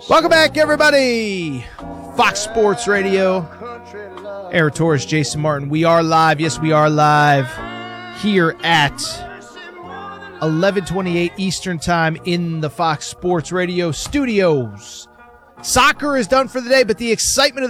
Welcome back, everybody. Fox Sports Radio. Eric Torres, Jason Martin. We are live. Yes, we are live here at 11:28 Eastern Time in the Fox Sports Radio studios. Soccer is done for the day, but the excitement of